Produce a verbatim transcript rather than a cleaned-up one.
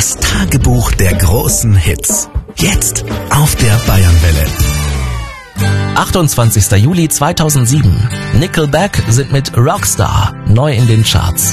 Das Tagebuch der großen Hits. Jetzt auf der Bayernwelle. achtundzwanzigster Juli zweitausendsieben. Nickelback sind mit Rockstar neu in den Charts.